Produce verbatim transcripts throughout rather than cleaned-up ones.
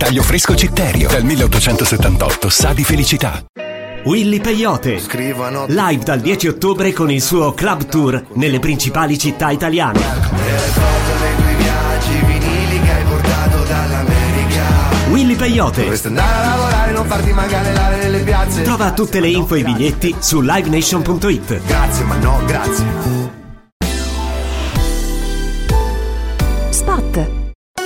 taglio fresco Citterio. Dal milleottocentosettantotto sa di felicità. Willy Peyote, Scrivono live dal dieci ottobre con il suo club tour nelle principali città italiane. le foto dei tuoi viaggi, vinili che hai portato dall'America. Willy Peyote. Dovresti andare a lavorare, non farti mancare l'aria nelle piazze. Trova tutte le info e i biglietti su live nation punto it. Grazie, ma no, grazie. Spot.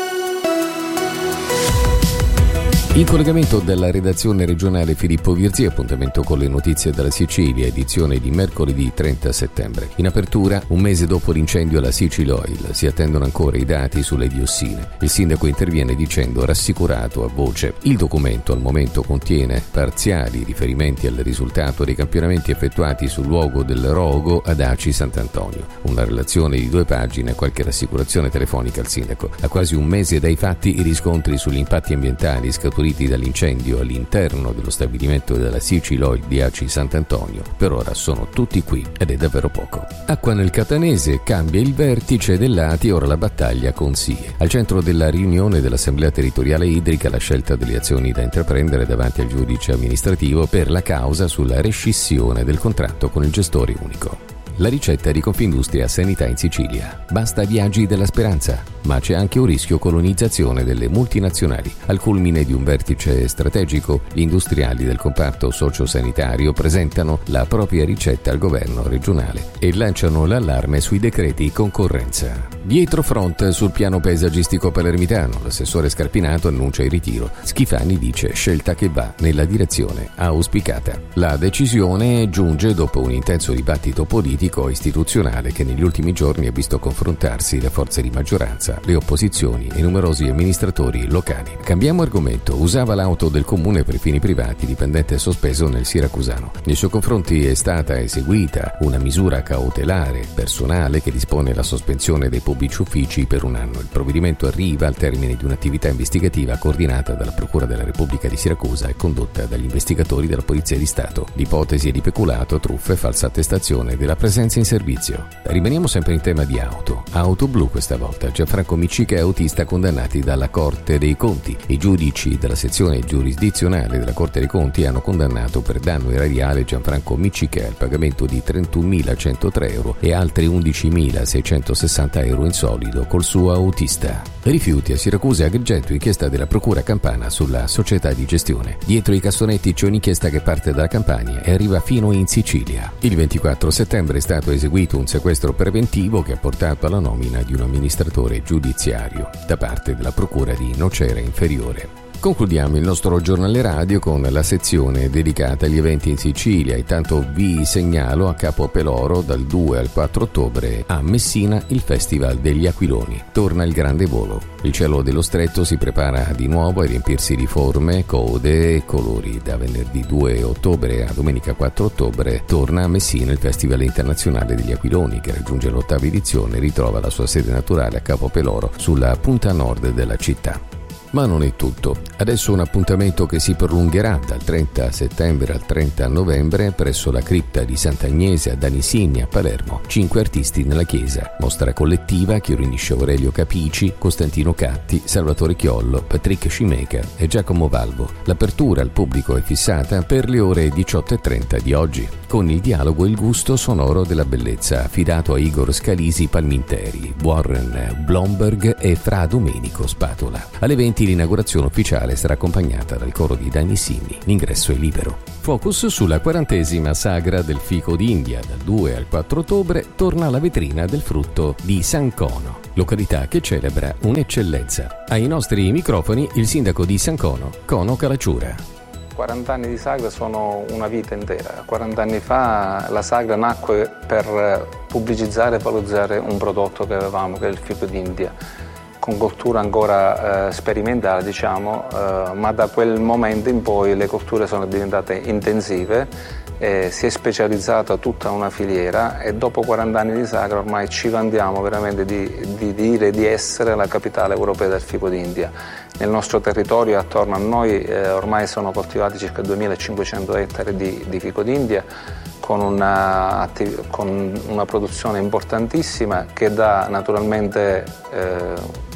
In collegamento dalla redazione regionale Filippo Virzi, appuntamento con le notizie dalla Sicilia, edizione di mercoledì trenta settembre. In apertura, un mese dopo l'incendio alla Sicil Oil, si attendono ancora i dati sulle diossine. Il sindaco interviene dicendo rassicurato a voce. Il documento al momento contiene parziali riferimenti al risultato dei campionamenti effettuati sul luogo del rogo ad Aci Sant'Antonio. Una relazione di due pagine e qualche rassicurazione telefonica al sindaco. A quasi un mese dai fatti, i riscontri sugli impatti ambientali scaturiti dall'incendio all'interno dello stabilimento della Sicil Oil di Aci Sant'Antonio per ora sono tutti qui ed è davvero poco. Acqua nel Catanese, cambia il vertice dell'A T I, ora la battaglia con S I E. Al centro della riunione dell'Assemblea Territoriale Idrica la scelta delle azioni da intraprendere davanti al giudice amministrativo per la causa sulla rescissione del contratto con il gestore unico. La ricetta di Confindustria Sanità in Sicilia. Basta viaggi della speranza, ma c'è anche un rischio colonizzazione delle multinazionali. Al culmine di un vertice strategico, gli industriali del comparto sociosanitario presentano la propria ricetta al governo regionale e lanciano l'allarme sui decreti concorrenza. Dietro front sul piano paesaggistico palermitano, l'assessore Scarpinato annuncia il ritiro. Schifani dice scelta che va nella direzione auspicata. La decisione giunge dopo un intenso dibattito politico istituzionale che negli ultimi giorni ha visto confrontarsi le forze di maggioranza, le opposizioni e numerosi amministratori locali. Cambiamo argomento. Usava l'auto del comune per fini privati, dipendente sospeso nel Siracusano. Nei suoi confronti è stata eseguita una misura cautelare personale che dispone la sospensione dei pubblici uffici per un anno. Il provvedimento arriva al termine di un'attività investigativa coordinata dalla Procura della Repubblica di Siracusa e condotta dagli investigatori della Polizia di Stato. L'ipotesi è di peculato, truffa e falsa attestazione della presenza in servizio. Rimaniamo sempre in tema di auto. Auto blu questa volta. Gianfranco Miccica e autista condannati dalla Corte dei Conti. I giudici della sezione giurisdizionale della Corte dei Conti hanno condannato per danno erariale Gianfranco Miccica al pagamento di trentunomilacentotre euro e altri undicimilaseicentosessanta euro in solido col suo autista. Rifiuti a Siracusa e Agrigento, inchiesta della Procura Campana sulla società di gestione. Dietro i cassonetti c'è un'inchiesta che parte dalla Campania e arriva fino in Sicilia. Il ventiquattro settembre è stato eseguito un sequestro preventivo che ha portato alla nomina di un amministratore giudiziario da parte della Procura di Nocera Inferiore. Concludiamo il nostro giornale radio con la sezione dedicata agli eventi in Sicilia. Intanto vi segnalo a Capo Peloro dal due al quattro ottobre a Messina il Festival degli Aquiloni. Torna il grande volo. Il cielo dello Stretto si prepara di nuovo a riempirsi di forme, code e colori. Da venerdì due ottobre a domenica quattro ottobre torna a Messina il Festival internazionale degli Aquiloni che raggiunge l'ottava edizione e ritrova la sua sede naturale a Capo Peloro sulla punta nord della città. Ma non è tutto. Adesso un appuntamento che si prolungherà dal trenta settembre al trenta novembre presso la cripta di Sant'Agnese ad Anisini a Palermo. Cinque artisti nella chiesa. Mostra collettiva che riunisce Aurelio Capici, Costantino Catti, Salvatore Chiollo, Patrick Scimeca e Giacomo Valvo. L'apertura al pubblico è fissata per le ore diciotto e trenta di oggi, con il dialogo e il gusto sonoro della bellezza affidato a Igor Scalisi Palminteri, Warren Blomberg e Fra Domenico Spatola. Alle venti l'inaugurazione ufficiale sarà accompagnata dal coro di Danissini. L'ingresso è libero. Focus sulla quarantesima sagra del fico d'India. Dal due al quattro ottobre torna la vetrina del frutto di San Cono, località che celebra un'eccellenza. Ai nostri microfoni il sindaco di San Cono, Cono Calacciura. quaranta anni di sagra sono una vita intera. quaranta anni fa la sagra nacque per pubblicizzare e valorizzare un prodotto che avevamo, che è il fico d'India, con coltura ancora eh, sperimentale, diciamo, eh, ma da quel momento in poi le colture sono diventate intensive, eh, si è specializzata tutta una filiera e dopo quaranta anni di sagra ormai ci vantiamo veramente di, di dire di essere la capitale europea del fico d'India. Nel nostro territorio attorno a noi eh, ormai sono coltivati circa duemilacinquecento ettari di, di fico d'India, con una, con una produzione importantissima che dà naturalmente eh,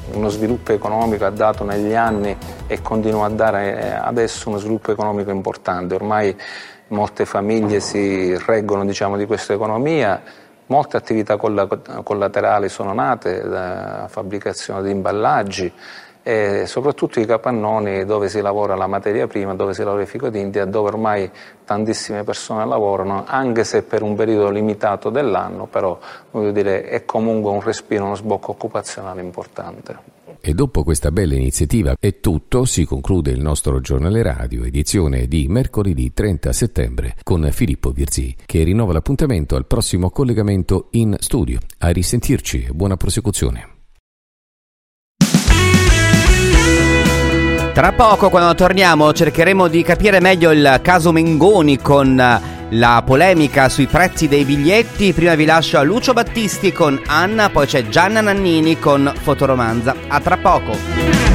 uno sviluppo economico, ha dato negli anni e continua a dare adesso uno sviluppo economico importante. Ormai molte famiglie si reggono, diciamo, di questa economia, molte attività collaterali sono nate, la fabbricazione di imballaggi e soprattutto i capannoni dove si lavora la materia prima, dove si lavora il fico d'India, dove ormai tantissime persone lavorano, anche se per un periodo limitato dell'anno, però voglio dire, è comunque un respiro, uno sbocco occupazionale importante. E dopo questa bella iniziativa è tutto, si conclude il nostro giornale radio, edizione di mercoledì trenta settembre, con Filippo Virzì, che rinnova l'appuntamento al prossimo collegamento in studio. A risentirci e buona prosecuzione. Tra poco, quando torniamo, cercheremo di capire meglio il caso Mengoni con la polemica sui prezzi dei biglietti. Prima vi lascio a Lucio Battisti con Anna, poi c'è Gianna Nannini con Fotoromanza. A tra poco.